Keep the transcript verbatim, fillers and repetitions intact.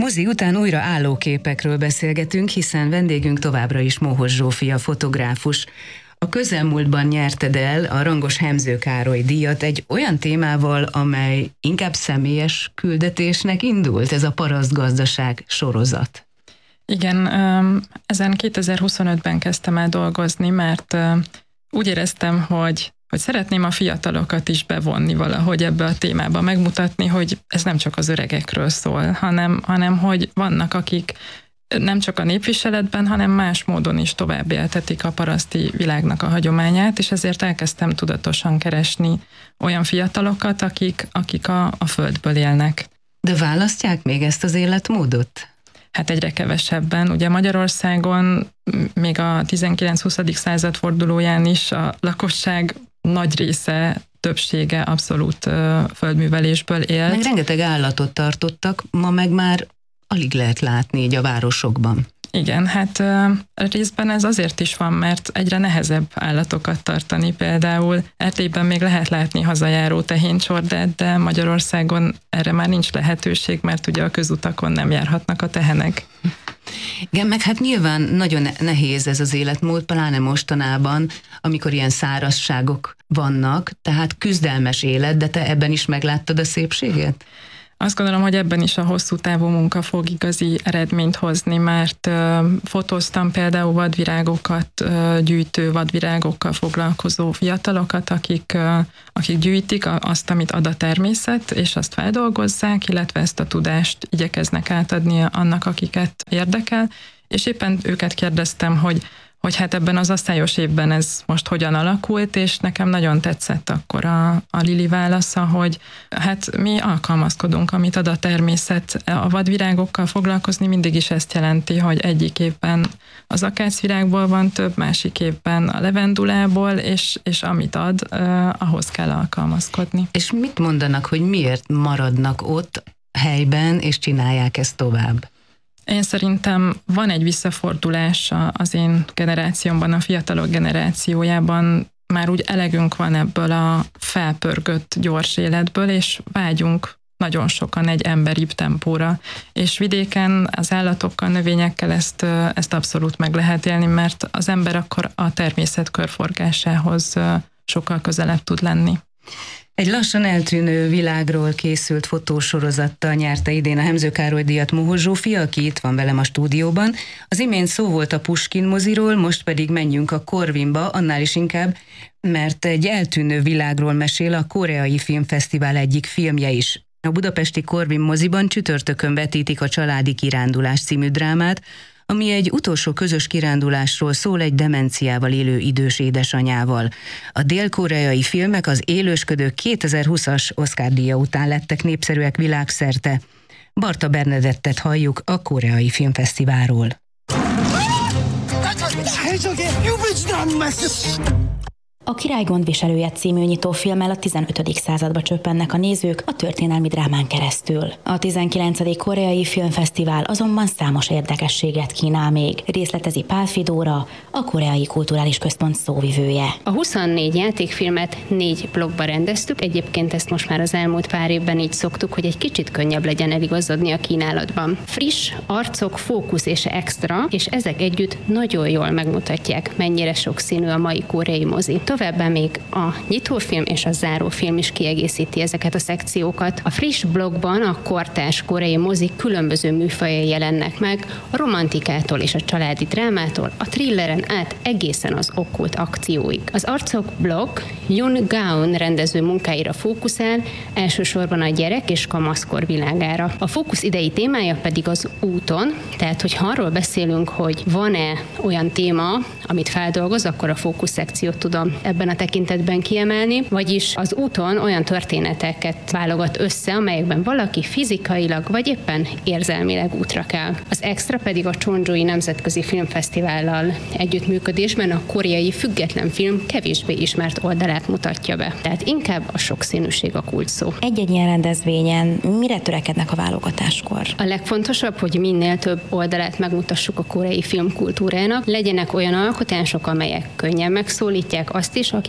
mozi után újra állóképekről beszélgetünk, hiszen vendégünk továbbra is Mohos Zsófia fotográfus. A közelmúltban nyerted el a Rangos Hemző Károly díjat egy olyan témával, amely inkább személyes küldetésnek indult, ez a parasztgazdaság sorozat. Igen, ezen kétezer-huszonötben kezdtem el dolgozni, mert úgy éreztem, hogy hogy szeretném a fiatalokat is bevonni valahogy ebbe a témába, megmutatni, hogy ez nem csak az öregekről szól, hanem, hanem hogy vannak, akik nem csak a népviseletben, hanem más módon is tovább éltetik a paraszti világnak a hagyományát, és ezért elkezdtem tudatosan keresni olyan fiatalokat, akik, akik a, a földből élnek. De választják még ezt az életmódot? Hát egyre kevesebben. Ugye Magyarországon még a tizenkilenc-huszadik század fordulóján is a lakosság nagy része, többsége abszolút uh, földművelésből élt. Meg rengeteg állatot tartottak, ma meg már alig lehet látni így a városokban. Igen, hát uh, részben ez azért is van, mert egyre nehezebb állatokat tartani. Például Erdélyben még lehet látni hazajáró tehéncsordát, de Magyarországon erre már nincs lehetőség, mert ugye a közutakon nem járhatnak a tehenek. Igen, meg hát nyilván nagyon nehéz ez az életmód, pláne mostanában, amikor ilyen szárazságok vannak, tehát küzdelmes élet, de te ebben is megláttad a szépséget? Azt gondolom, hogy ebben is a hosszú távú munka fog igazi eredményt hozni, mert uh, fotóztam például vadvirágokat, uh, gyűjtő vadvirágokkal foglalkozó fiatalokat, akik, uh, akik gyűjtik azt, amit ad a természet, és azt feldolgozzák, illetve ezt a tudást igyekeznek átadni annak, akiket érdekel, és éppen őket kérdeztem, hogy hogy hát ebben az asztályos évben ez most hogyan alakult, és nekem nagyon tetszett akkor a, a Lili válasza, hogy hát mi alkalmazkodunk, amit ad a természet. A vadvirágokkal foglalkozni mindig is ezt jelenti, hogy egyik évben az akácvirágból van több, másik évben a levendulából, és, és amit ad, eh, ahhoz kell alkalmazkodni. És mit mondanak, hogy miért maradnak ott helyben, és csinálják ezt tovább? Én szerintem van egy visszafordulás az én generációmban, a fiatalok generációjában, már úgy elegünk van ebből a felpörgött gyors életből, és vágyunk nagyon sokan egy emberibb tempóra. És vidéken az állatokkal, növényekkel ezt, ezt abszolút meg lehet élni, mert az ember akkor a természet körforgásához sokkal közelebb tud lenni. Egy lassan eltűnő világról készült fotósorozattal nyerte idén a Hemző Károly díjat Mohos Zsófia, aki itt van velem a stúdióban. Az imént szó volt a Puskin moziról, most pedig menjünk a Corvinba, annál is inkább, mert egy eltűnő világról mesél a Koreai Filmfesztivál egyik filmje is. A budapesti Corvin moziban csütörtökön vetítik a Családi Kirándulás című drámát, ami egy utolsó közös kirándulásról szól egy demenciával élő idős édesanyával. A dél-koreai filmek az Élősködők kétezer-húszas Oscar-díja után lettek népszerűek világszerte. Barta Bernadettet halljuk a Koreai Filmfesztiválról. A Király gondviselője című nyitófilmmel a tizenötödik századba csöppennek a nézők a történelmi drámán keresztül. A tizenkilencedik Koreai Filmfesztivál azonban számos érdekességet kínál még, részletezi Pál Fidóra, a Koreai Kulturális Központ szóvivője. A huszonnégy játékfilmet négy blokkba rendeztük, egyébként ezt most már az elmúlt pár évben így szoktuk, hogy egy kicsit könnyebb legyen eligazodni a kínálatban. Friss, arcok, fókusz és extra, és ezek együtt nagyon jól megmutatják, mennyire sokszínű a mai koreai mozi. Továbbá még a nyitófilm és a zárófilm is kiegészíti ezeket a szekciókat. A friss blogban a kortárs koreai mozik különböző műfajai jelennek meg, a romantikától és a családi drámától, a thrilleren át egészen az okkult akcióig. Az arcok blog Yoon Gaun rendező munkáira fókuszál, elsősorban a gyerek és kamaszkor világára. A fókusz idei témája pedig az úton, tehát hogyha arról beszélünk, hogy van-e olyan téma, amit feldolgoz, akkor a fókusz szekciót tudom ebben a tekintetben kiemelni, vagyis az úton olyan történeteket válogat össze, amelyekben valaki fizikailag vagy éppen érzelmileg útra kell. Az extra pedig a Chongjui Nemzetközi Filmfesztivállal együttműködésben a koreai független film kevésbé ismert oldalát mutatja be. Tehát inkább a sokszínűség a kulcs szó. Egy-egy ilyen rendezvényen mire törekednek a válogatáskor? A legfontosabb, hogy minél több oldalát megmutassuk a koreai filmkultúrának, legyenek olyan alkotások, amelyek könnyen megszólítják azt is,